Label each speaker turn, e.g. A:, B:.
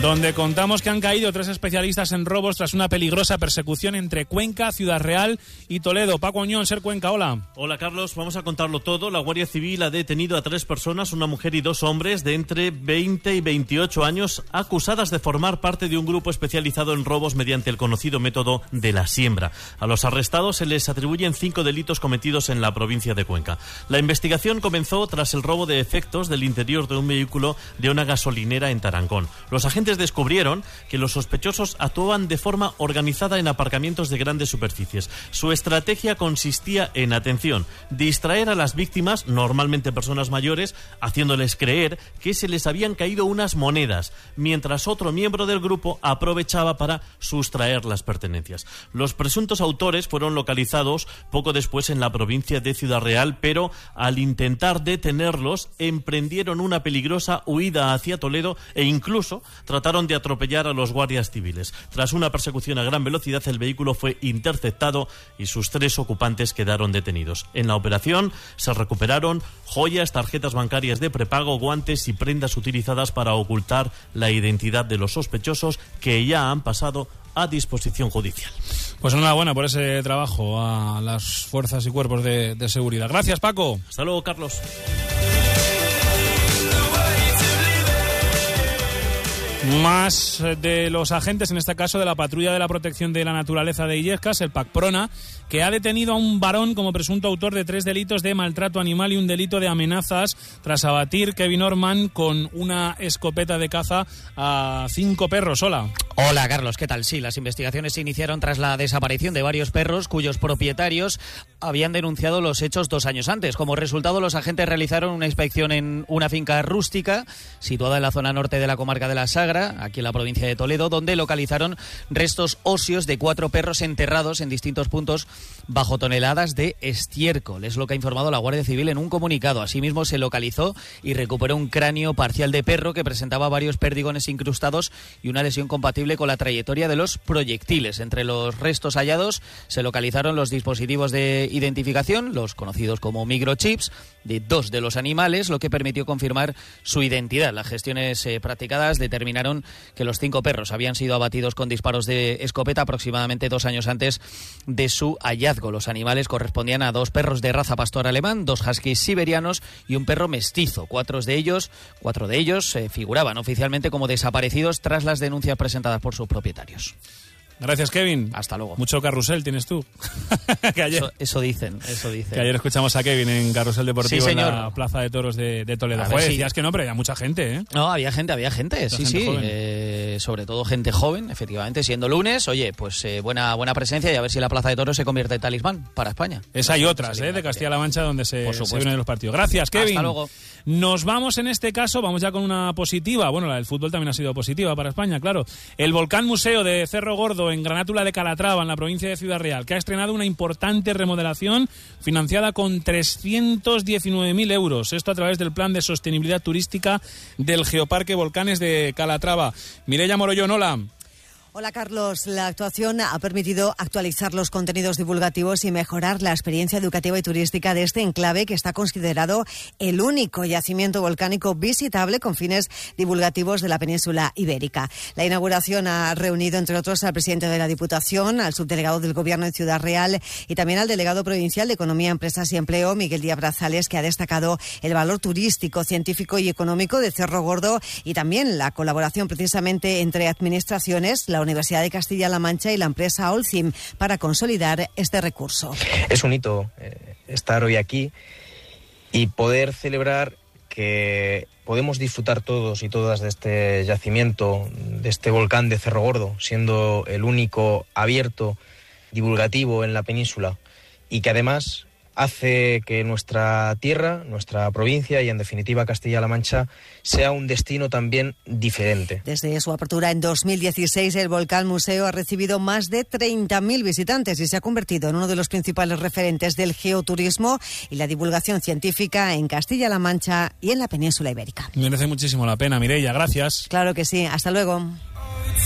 A: donde contamos que han caído 3 especialistas en robos tras una peligrosa persecución entre Cuenca, Ciudad Real y Toledo. Paco Añón, Ser Cuenca, hola.
B: Hola Carlos, vamos a contarlo todo. La Guardia Civil ha detenido a 3 personas, una mujer y 2 hombres de entre 20 y 28 años, acusadas de formar parte de un grupo especializado en robos mediante el conocido método de la siembra. A los arrestados se les atribuyen 5 delitos cometidos en la provincia de Cuenca. La investigación comenzó tras el robo de efectos del interior de un vehículo de una gasolinera en Tarancón. Los agentes descubrieron que los sospechosos actuaban de forma organizada en aparcamientos de grandes superficies. Su estrategia consistía en, atención, distraer a las víctimas, normalmente personas mayores, haciéndoles creer que se les habían caído unas monedas, mientras otro miembro del grupo aprovechaba para sustraer las pertenencias. Los presuntos autores fueron localizados poco después en la provincia de Ciudad Real, pero al intentar detenerlos emprendieron una peligrosa huida hacia Toledo e incluso trataron de atropellar a los guardias civiles. Tras una persecución a gran velocidad, el vehículo fue interceptado y sus 3 ocupantes quedaron detenidos. En la operación se recuperaron joyas, tarjetas bancarias de prepago, guantes y prendas utilizadas para ocultar la identidad de los sospechosos, que ya han pasado a disposición judicial.
A: Pues enhorabuena por ese trabajo a las fuerzas y cuerpos de seguridad. Gracias, Paco.
B: Hasta luego, Carlos.
A: Más de los agentes, en este caso de la Patrulla de la Protección de la Naturaleza de Illescas, el PACPRONA, que ha detenido a un varón como presunto autor de 3 delitos de maltrato animal y un delito de amenazas tras abatir Kevin Orman con una escopeta de caza a 5 perros. Hola.
C: Hola, Carlos, ¿qué tal? Sí, las investigaciones se iniciaron tras la desaparición de varios perros cuyos propietarios habían denunciado los hechos 2 años antes. Como resultado, los agentes realizaron una inspección en una finca rústica situada en la zona norte de la comarca de la Sagra, aquí en la provincia de Toledo, donde localizaron restos óseos de 4 perros enterrados en distintos puntos bajo toneladas de estiércol. Es lo que ha informado la Guardia Civil en un comunicado. Asimismo, se localizó y recuperó un cráneo parcial de perro que presentaba varios perdigones incrustados y una lesión compatible con la trayectoria de los proyectiles. Entre los restos hallados se localizaron los dispositivos de identificación, los conocidos como microchips, de 2 de los animales, lo que permitió confirmar su identidad. Las gestiones practicadas determinaron que los 5 perros habían sido abatidos con disparos de escopeta aproximadamente 2 años antes de su hallazgo. Los animales correspondían a 2 perros de raza pastor alemán, 2 huskies siberianos y un perro mestizo. 4 de ellos figuraban oficialmente como desaparecidos tras las denuncias presentadas por sus propietarios.
A: Gracias, Kevin.
C: Hasta luego.
A: Mucho carrusel tienes tú.
C: Que ayer, eso dicen.
A: Que ayer escuchamos a Kevin en Carrusel Deportivo,
C: sí,
A: en la Plaza de Toros de Toledo. Joder, decías que no, pero había mucha gente, ¿eh?
C: No, había gente, sí. Sobre todo gente joven, efectivamente. Siendo lunes, oye, pues buena presencia y a ver si la Plaza de Toros se convierte en talismán para España.
A: Esa y otras, de Castilla-La Mancha, donde se vienen los partidos. Gracias, Kevin.
C: Hasta luego.
A: Nos vamos en este caso, vamos ya con una positiva. Bueno, la del fútbol también ha sido positiva para España, claro. El Volcán Museo de Cerro Gordo, en Granátula de Calatrava, en la provincia de Ciudad Real, que ha estrenado una importante remodelación financiada con 319.000 euros. Esto a través del Plan de Sostenibilidad Turística del Geoparque Volcanes de Calatrava. Mireia Morollón, hola.
D: Hola, Carlos. La actuación ha permitido actualizar los contenidos divulgativos y mejorar la experiencia educativa y turística de este enclave, que está considerado el único yacimiento volcánico visitable con fines divulgativos de la península ibérica. La inauguración ha reunido, entre otros, al presidente de la Diputación, al subdelegado del Gobierno en Ciudad Real y también al delegado provincial de Economía, Empresas y Empleo, Miguel Díaz Brazales, que ha destacado el valor turístico, científico y económico de Cerro Gordo y también la colaboración precisamente entre administraciones, la Universidad de Castilla-La Mancha y la empresa Holcim para consolidar este recurso.
E: Es un hito estar hoy aquí y poder celebrar que podemos disfrutar todos y todas de este yacimiento, de este volcán de Cerro Gordo, siendo el único abierto, divulgativo en la península, y que además hace que nuestra tierra, nuestra provincia y en definitiva Castilla-La Mancha sea un destino también diferente.
D: Desde su apertura en 2016, el Volcán Museo ha recibido más de 30.000 visitantes y se ha convertido en uno de los principales referentes del geoturismo y la divulgación científica en Castilla-La Mancha y en la península ibérica.
A: Merece muchísimo la pena, Mireia, gracias.
D: Claro que sí, hasta luego.